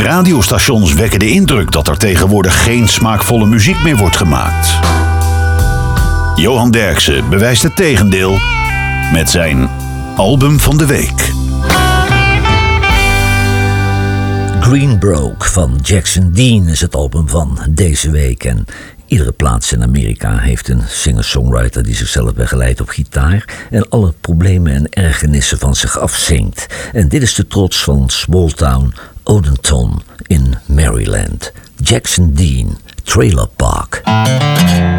Radiostations wekken de indruk dat er tegenwoordig geen smaakvolle muziek meer wordt gemaakt. Johan Derksen bewijst het tegendeel met zijn album van de week. Greenbroke van Jackson Dean is het album van deze week. En iedere plaats in Amerika heeft een singer-songwriter die zichzelf begeleidt op gitaar en alle problemen en ergernissen van zich afzingt. En dit is de trots van Smalltown Odenton in Maryland. Jackson Dean, Trailer Park.